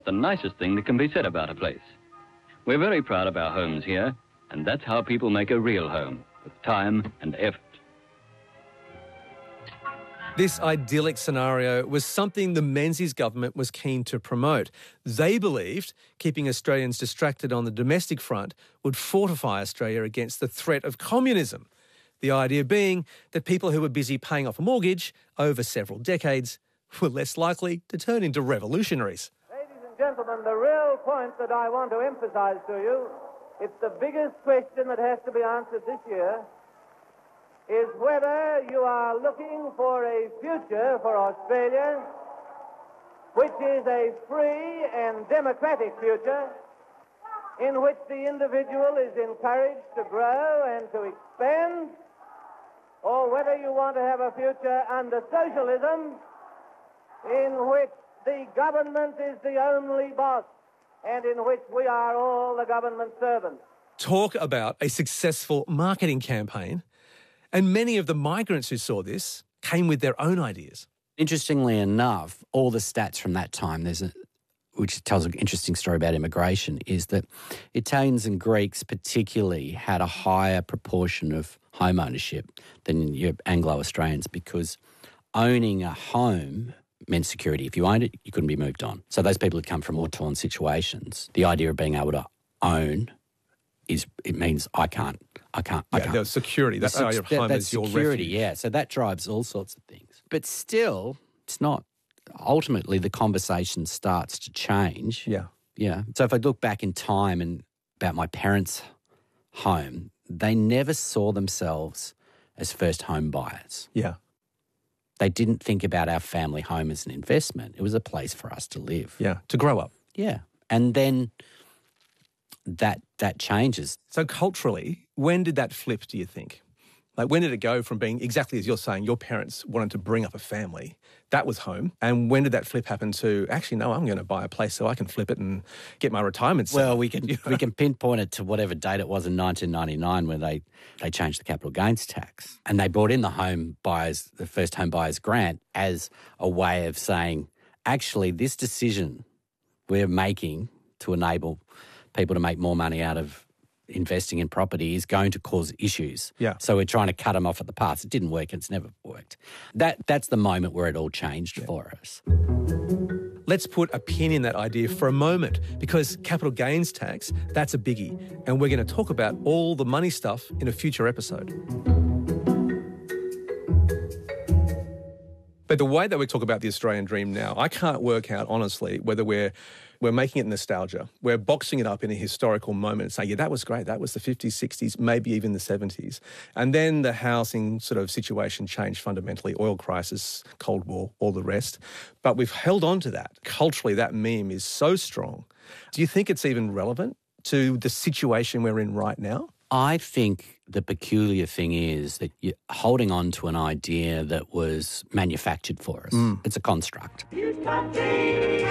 The nicest thing that can be said about a place. We're very proud of our homes here, and that's how people make a real home, with time and effort. This idyllic scenario was something the Menzies government was keen to promote. They believed keeping Australians distracted on the domestic front would fortify Australia against the threat of communism. The idea being that people who were busy paying off a mortgage over several decades were less likely to turn into revolutionaries. Ladies and gentlemen, the real point that I want to emphasise to you, it's the biggest question that has to be answered this year, is whether you are looking for a future for Australia which is a free and democratic future in which the individual is encouraged to grow and to expand, or whether you want to have a future under socialism in which the government is the only boss and in which we are all the government servants. Talk about a successful marketing campaign. And many of the migrants who saw this came with their own ideas. Interestingly enough, all the stats from that time, which tells an interesting story about immigration, is that Italians and Greeks particularly had a higher proportion of home ownership than your Anglo-Australians, because owning a home meant security. If you owned it, you couldn't be moved on. So those people had come from war-torn situations. The idea of being able to own it means I can't. The security. That's your home is your security, refuge. yeah. So that drives all sorts of things. But still, it's not. Ultimately, the conversation starts to change. Yeah. Yeah. So if I look back in time and about my parents' home, they never saw themselves as first home buyers. Yeah. They didn't think about our family home as an investment. It was a place for us to live. Yeah, to grow up. Yeah. And then that changes. So culturally, when did that flip, do you think? Like, when did it go from being exactly as you're saying, your parents wanted to bring up a family, that was home, and when did that flip happen to, actually, no, I'm going to buy a place so I can flip it and get my retirement set? Well, we can pinpoint it to whatever date it was in 1999 when they changed the capital gains tax, and they brought in the first home buyers grant as a way of saying, actually, this decision we're making to enable people to make more money out of investing in property is going to cause issues. Yeah. So we're trying to cut them off at the pass. It didn't work. It's never worked. That's the moment where it all changed for us. Let's put a pin in that idea for a moment, because capital gains tax, that's a biggie. And we're going to talk about all the money stuff in a future episode. But the way that we talk about the Australian dream now, I can't work out, honestly, whether we're making it nostalgia. We're boxing it up in a historical moment and saying, yeah, that was great. That was the 50s, 60s, maybe even the 70s. And then the housing sort of situation changed fundamentally, oil crisis, Cold War, all the rest. But we've held on to that. Culturally, that meme is so strong. Do you think it's even relevant to the situation we're in right now? I think the peculiar thing is that you're holding on to an idea that was manufactured for us. It's a construct. You've got dreams.